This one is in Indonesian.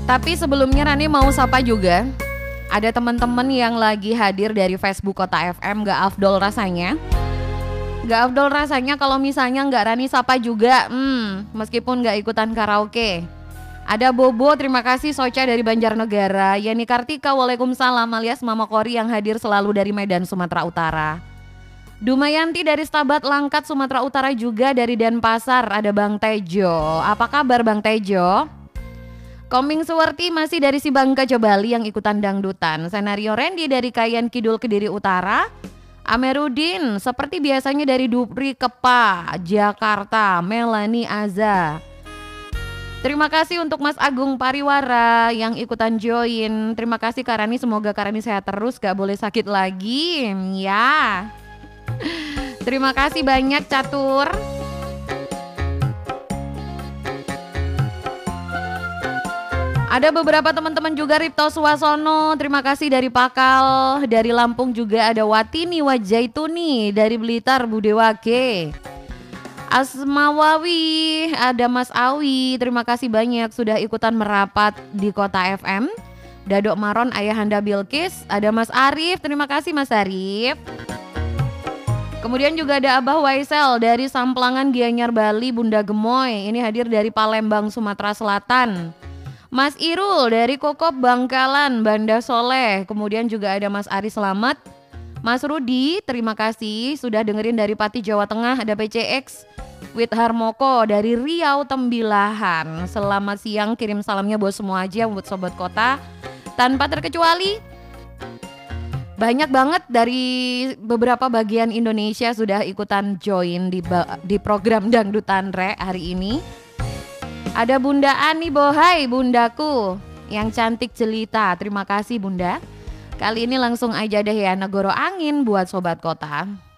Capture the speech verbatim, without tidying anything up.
Tapi sebelumnya Rani mau sapa juga. Ada teman-teman yang lagi hadir dari Facebook Kota F M, gak afdol rasanya. Gak afdol rasanya kalau misalnya gak Rani sapa juga, hmm, meskipun gak ikutan karaoke. Ada Bobo, terima kasih. Soca dari Banjarnegara. Yani Kartika, waalaikumsalam, alias Mama Kori yang hadir selalu dari Medan, Sumatera Utara. Dumayanti dari Stabat Langkat, Sumatera Utara juga. Dari Denpasar ada Bang Tejo. Apa kabar Bang Tejo? Koming Suwerti masih dari Sibangka Bali yang ikutan dangdutan. Senario Randy dari Kayan Kidul Kediri Utara. Amerudin seperti biasanya dari Dupri Kepa, Jakarta. Melani Aza. Terima kasih untuk Mas Agung Pariwara yang ikutan join. Terima kasih Karani, semoga Karani sehat terus, gak boleh sakit lagi ya. Terima kasih banyak Catur. Ada beberapa teman-teman juga, Ripto Suwasono, terima kasih dari Pakal. Dari Lampung juga ada Watini Wajaituni, dari Blitar Budewake. Asmawawi, ada Mas Awi, terima kasih banyak sudah ikutan merapat di Kota F M. Dadok Maron, Ayahanda Bilkis, ada Mas Arif, terima kasih Mas Arif. Kemudian juga ada Abah Waisel dari Samplangan Gianyar Bali, Bunda Gemoy, ini hadir dari Palembang, Sumatera Selatan. Mas Irul dari Kokop Bangkalan, Banda Soleh. Kemudian juga ada Mas Ari Selamat. Mas Rudi, terima kasih sudah dengerin dari Pati, Jawa Tengah. Ada P C X Wit Harmoko dari Riau Tembilahan. Selamat siang, kirim salamnya buat semua aja, buat Sobat Kota. Tanpa terkecuali, banyak banget dari beberapa bagian Indonesia sudah ikutan join di, di program Dangdutan Re hari ini. Ada Bunda Ani Bohai, bundaku yang cantik jelita. Terima kasih Bunda. Kali ini langsung aja deh ya, Negoro Angin buat Sobat Kota.